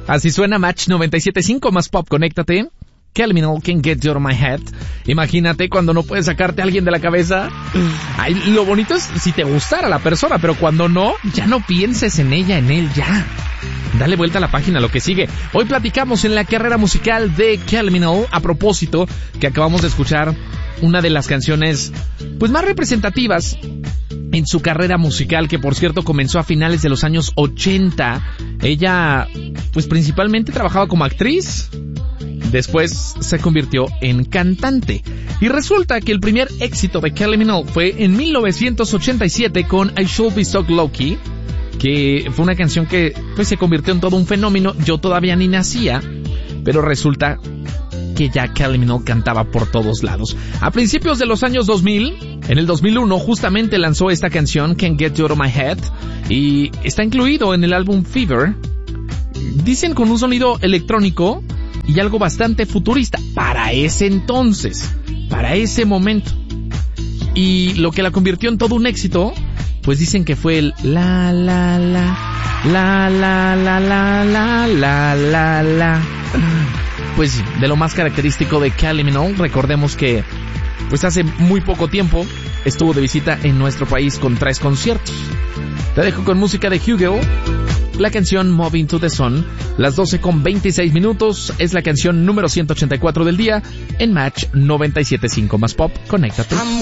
Así suena Match 97.5 más pop, conéctate. Kelminal, Can't Get You Out of My Head. Imagínate cuando no puedes sacarte a alguien de la cabeza. Ay, lo bonito es si te gustara la persona, pero cuando no, ya no pienses en ella, en él, ya. Dale vuelta a la página, lo que sigue. Hoy platicamos en la carrera musical de Kelminal, a propósito, que acabamos de escuchar una de las canciones pues más representativas en su carrera musical, que por cierto comenzó a finales de los años 80. Ella pues principalmente trabajaba como actriz. Después se convirtió en cantante. Y resulta que el primer éxito de Kylie Minogue fue en 1987 con I Should Be So Lucky, que fue una canción que pues se convirtió en todo un fenómeno. Yo todavía ni nacía, pero resulta que ya Kylie Minogue cantaba por todos lados. A principios de los años 2000, en el 2001, justamente lanzó esta canción, Can't Get You Out of My Head, y está incluido en el álbum Fever. Dicen con un sonido electrónico y algo bastante futurista para ese entonces, para ese momento. Y lo que la convirtió en todo un éxito, pues dicen que fue el la la la la la la la la la la la. Pues de lo más característico de Kylie Minogue. Recordemos que pues hace muy poco tiempo estuvo de visita en nuestro país con 3 conciertos. Te dejo con música de Hugo, la canción Moving to the Sun. Las 12:26 es la canción número 184 del día en Match 97.5 más pop. Conéctate.